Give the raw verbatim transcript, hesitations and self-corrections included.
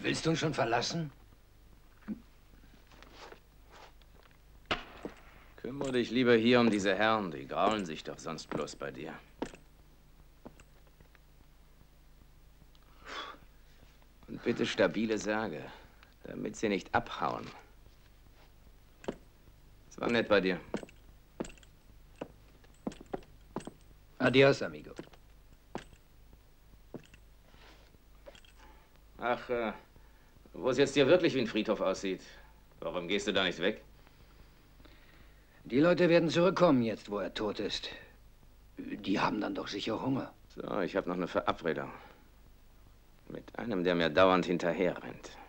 Willst du uns schon verlassen? Kümmere dich lieber hier um diese Herren, die graulen sich doch sonst bloß bei dir. Und bitte stabile Särge, damit sie nicht abhauen. Es war nett bei dir. Adios, amigo. Ach, äh, wo es jetzt hier wirklich wie ein Friedhof aussieht, warum gehst du da nicht weg? Die Leute werden zurückkommen jetzt, wo er tot ist. Die haben dann doch sicher Hunger. So, ich habe noch eine Verabredung. Mit einem, der mir dauernd hinterher rennt.